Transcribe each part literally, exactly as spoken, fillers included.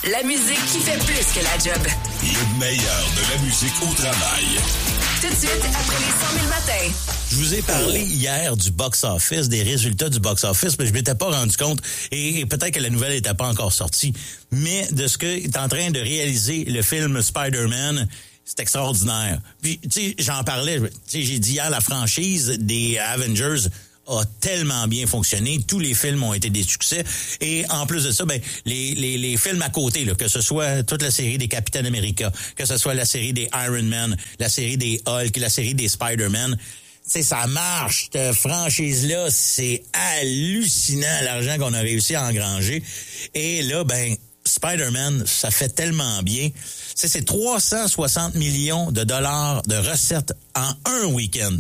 la musique qui fait plus que la job. Le meilleur de la musique au travail. Tout de suite, après les cent mille matins. Je vous ai parlé hier du box-office, des résultats du box-office, mais je m'étais pas rendu compte, et, et peut-être que la nouvelle n'était pas encore sortie, mais de ce que est en train de réaliser le film Spider-Man, c'est extraordinaire. Puis, tu sais, j'en parlais, tu sais, j'ai dit hier, la franchise des Avengers a tellement bien fonctionné. Tous les films ont été des succès. Et en plus de ça, ben les les, les films à côté, là, que ce soit toute la série des Captain America, que ce soit la série des Iron Man, la série des Hulk, la série des Spider-Man, tu sais, ça marche. Cette franchise-là, c'est hallucinant l'argent qu'on a réussi à engranger. Et là, ben Spider-Man, ça fait tellement bien. C'est, c'est trois cent soixante millions de dollars de recettes en un week-end.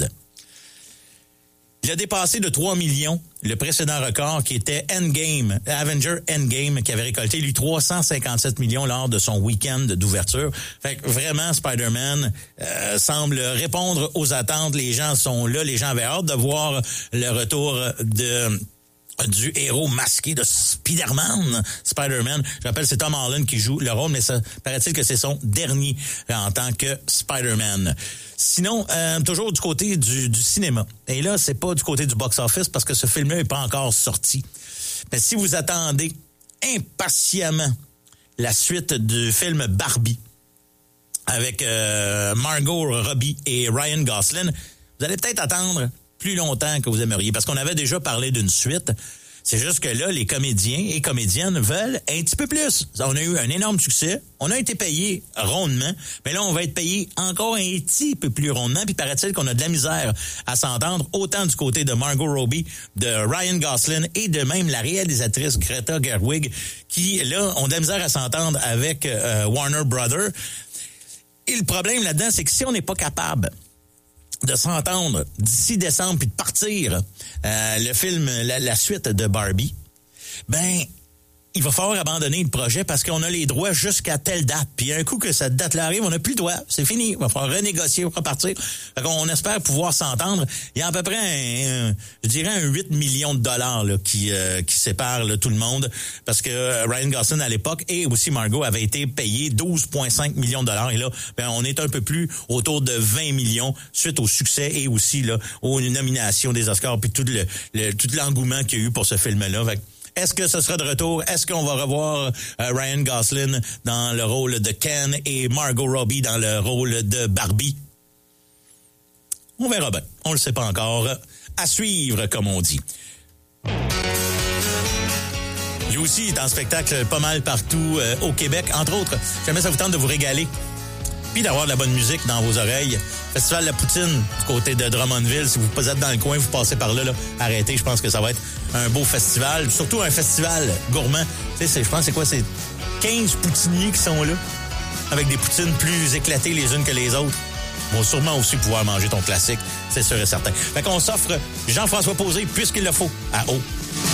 Il a dépassé de trois millions le précédent record qui était Endgame, Avenger Endgame, qui avait récolté, lui, trois cent cinquante-sept millions lors de son week-end d'ouverture. Fait que vraiment, Spider-Man euh, semble répondre aux attentes. Les gens sont là, les gens avaient hâte de voir le retour de... du héros masqué de Spider-Man, Spider-Man. Je rappelle, c'est Tom Holland qui joue le rôle, mais ça paraît-il que c'est son dernier en tant que Spider-Man. Sinon, euh, toujours du côté du, du cinéma. Et là, c'est pas du côté du box-office parce que ce film-là n'est pas encore sorti. Mais si vous attendez impatiemment la suite du film Barbie avec euh, Margot Robbie et Ryan Gosling, vous allez peut-être attendre plus longtemps que vous aimeriez, parce qu'on avait déjà parlé d'une suite. C'est juste que là, les comédiens et comédiennes veulent un petit peu plus. On a eu un énorme succès. On a été payé rondement. Mais là, on va être payé encore un petit peu plus rondement. Puis paraît-il qu'on a de la misère à s'entendre, autant du côté de Margot Robbie, de Ryan Gosling et de même la réalisatrice Greta Gerwig, qui, là, ont de la misère à s'entendre avec euh, Warner Brothers. Et le problème là-dedans, c'est que si on n'est pas capable de s'entendre d'ici décembre puis de partir euh, le film, la, la suite de Barbie, ben il va falloir abandonner le projet parce qu'on a les droits jusqu'à telle date. Puis un coup que cette date-là arrive, on n'a plus le droit. C'est fini. Il va falloir renégocier, repartir. Fait qu'on espère pouvoir s'entendre. Il y a à peu près, un, un, je dirais, un huit millions de dollars là, qui euh, qui sépare là, tout le monde. Parce que Ryan Gosling, à l'époque, et aussi Margot, avaient été payés douze virgule cinq millions de dollars. Et là, ben, on est un peu plus autour de vingt millions suite au succès et aussi là aux nominations des Oscars puis tout le, le tout l'engouement qu'il y a eu pour ce film-là. Fait que, est-ce que ce sera de retour? Est-ce qu'on va revoir euh, Ryan Gosling dans le rôle de Ken et Margot Robbie dans le rôle de Barbie? On verra bien. On le sait pas encore. À suivre, comme on dit. Lui aussi est en spectacle pas mal partout euh, au Québec. Entre autres, jamais ça vous tente de vous régaler puis d'avoir de la bonne musique dans vos oreilles. Festival La Poutine du côté de Drummondville. Si vous êtes dans le coin, vous passez par là, là, arrêtez. Je pense que ça va être un beau festival. Surtout un festival gourmand. Tu sais, je pense que c'est quoi? C'est quinze poutiniers qui sont là, avec des poutines plus éclatées les unes que les autres. Vont sûrement aussi pouvoir manger ton classique, c'est sûr et certain. Fait qu'on s'offre Jean-François Posé, puisqu'il le faut, à eau.